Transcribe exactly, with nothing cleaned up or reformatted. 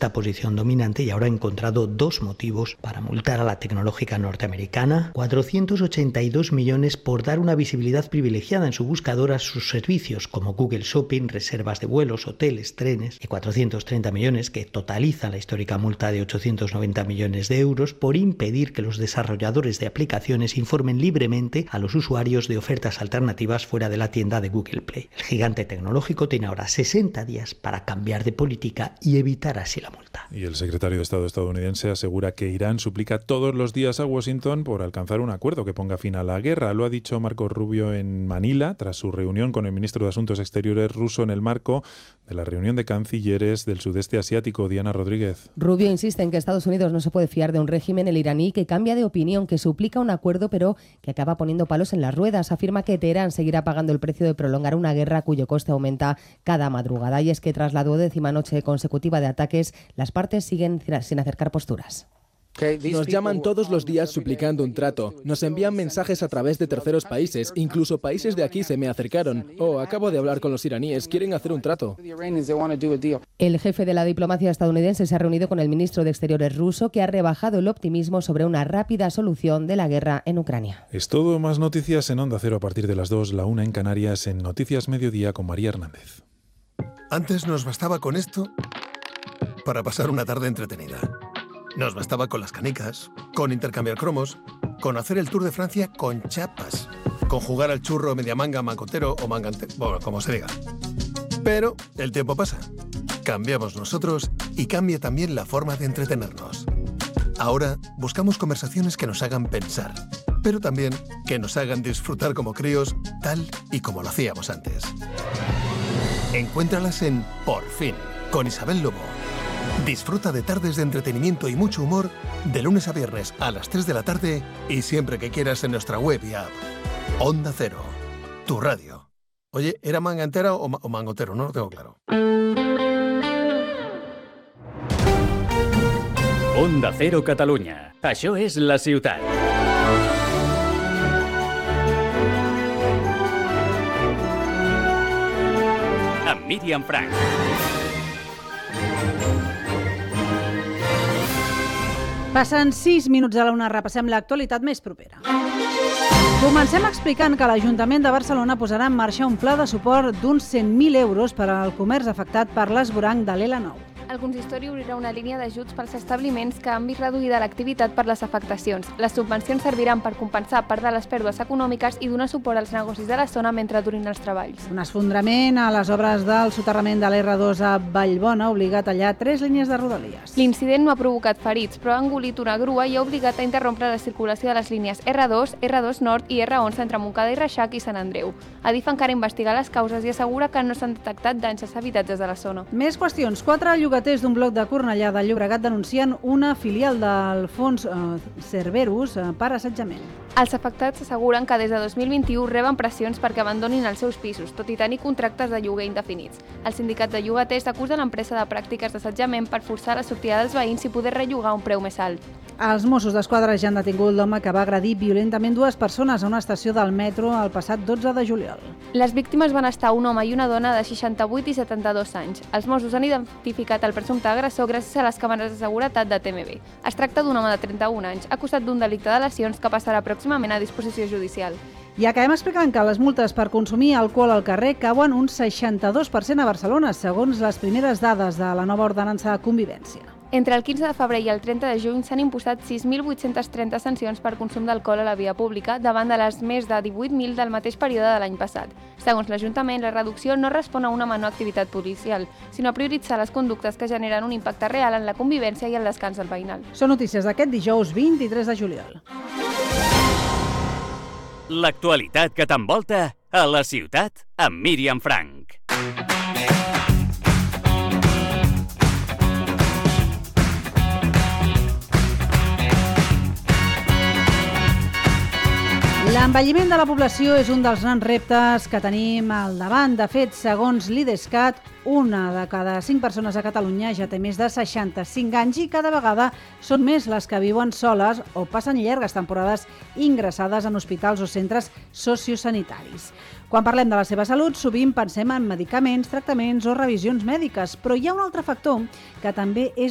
esta posición dominante y ahora ha encontrado dos motivos para multar a la tecnológica norteamericana: cuatrocientos ochenta y dos millones por dar una visibilidad privilegiada en su buscador a sus servicios como Google Shopping, reservas de vuelos, hoteles, trenes, y cuatrocientos treinta millones, que totalizan la histórica multa de ochocientos noventa millones de euros, por impedir que los desarrolladores de aplicaciones informen libremente a los usuarios de ofertas alternativas fuera de la tienda de Google Play. El gigante tecnológico tiene ahora sesenta días para cambiar de política y evitar así la multa. Y el secretario de Estado estadounidense asegura que Irán suplica todos los días a Washington por alcanzar un acuerdo que ponga fin a la guerra. Lo ha dicho Marco Rubio en Manila tras su reunión con el ministro de Asuntos Exteriores ruso en el marco de la reunión de cancilleres del sudeste asiático. Diana Rodríguez. Rubio insiste en que Estados Unidos no se puede fiar de un régimen, el iraní, que cambia de opinión, que suplica un acuerdo pero que acaba poniendo palos en las ruedas. Afirma que Teherán seguirá pagando el precio de prolongar una guerra cuyo coste aumenta cada madrugada. Y es que tras la duodécima noche consecutiva de ataques, las partes siguen sin acercar posturas. Nos llaman todos los días suplicando un trato. Nos envían mensajes a través de terceros países. Incluso países de aquí se me acercaron. Oh, acabo de hablar con los iraníes. Quieren hacer un trato. El jefe de la diplomacia estadounidense se ha reunido con el ministro de Exteriores ruso, que ha rebajado el optimismo sobre una rápida solución de la guerra en Ucrania. Es todo. Más noticias en Onda Cero a partir de las dos, la una en Canarias, en Noticias Mediodía con María Hernández. Antes nos bastaba con esto para pasar una tarde entretenida. Nos bastaba con las canicas, con intercambiar cromos, con hacer el Tour de Francia con chapas, con jugar al churro, media manga, mangotero o mangante, bueno, como se diga. Pero el tiempo pasa. Cambiamos nosotros y cambia también la forma de entretenernos. Ahora buscamos conversaciones que nos hagan pensar, pero también que nos hagan disfrutar como críos, tal y como lo hacíamos antes. Encuéntralas en Por Fin, con Isabel Lobo. Disfruta de tardes de entretenimiento y mucho humor de lunes a viernes a las tres de la tarde y siempre que quieras en nuestra web y app. Onda Cero, tu radio. Oye, ¿era manga entera o, ma- o mangotero? No lo tengo claro. Onda Cero Catalunya. Això és la ciutat. Amb Míriam Frank. Passen sis minuts a la una, repassem l'actualitat més propera. Comencem explicant que l'Ajuntament de Barcelona posarà en marxa un pla de suport d'uns cent mil euros per al comerç afectat per l'esvoranc de l'L nou. El consistori obrirà una línia d'ajuts pels establiments que han vist reduïda l'activitat per les afectacions. Les subvencions serviran per compensar part de les pèrdues econòmiques i donar suport als negocis de la zona mentre durin els treballs. Un esfondrament a les obres del soterrament de l'R dos a Vallbona ha obligat a tallar tres línies de rodalies. L'incident no ha provocat ferits, però ha engolit una grua i ha obligat a interrompre la circulació de les línies R dos, R dos Nord i R onze entre Montcada i Reixac i Sant Andreu. Adif encara investiga les causes i assegura que no s'han detectat danys als habitatges de la zona. Més qüestions. Quatre llogaters d'un bloc de Cornellà de Llobregat denuncien una filial del fons eh, Cerberus eh, per assetjament. Els afectats asseguren que des de dos mil vint-i-u reben pressions perquè abandonin els seus pisos, tot i tenir contractes de lloguer indefinits. El sindicat de llogaters acusa l'empresa de pràctiques d'assetjament per forçar la sortida dels veïns i poder rellogar a un preu més alt. Els Mossos d'Esquadra ja han detingut l'home que va agredir violentament dues persones a una estació del metro el passat dotze de juliol. Les víctimes van estar un home i una dona de seixanta-vuit i setanta-dos anys. Els Mossos han identificat el presumpte agressor gràcies a les càmeres de seguretat de T M B. Es tracta d'un home de trenta-un anys, acusat d'un delicte de lesions que passarà pròximament a disposició judicial. I acabem explicant que les multes per consumir alcohol al carrer cauen un seixanta-dos per cent a Barcelona, segons les primeres dades de la nova ordenança de convivència. Entre el quinze de febrer i el trenta de juny s'han imposat sis mil vuit-cents trenta sancions per consum d'alcohol a la via pública, davant de les més de divuit mil del mateix període de l'any passat. Segons l'Ajuntament, la reducció no respon a una menor activitat policial, sinó a prioritzar les conductes que generen un impacte real en la convivència i el descans del veïnal. Són notícies d'aquest dijous vint-i-tres de juliol. L'actualitat que t'envolta a la ciutat amb Míriam Frank. L'envelliment de la població és un dels grans reptes que tenim al davant. De fet, segons l'Idescat, una de cada cinc persones a Catalunya ja té més de seixanta-cinc anys i cada vegada són més les que viuen soles o passen llargues temporades ingressades en hospitals o centres sociosanitaris. Quan parlem de la seva salut, sovint pensem en medicaments, tractaments o revisions mèdiques, però hi ha un altre factor que també és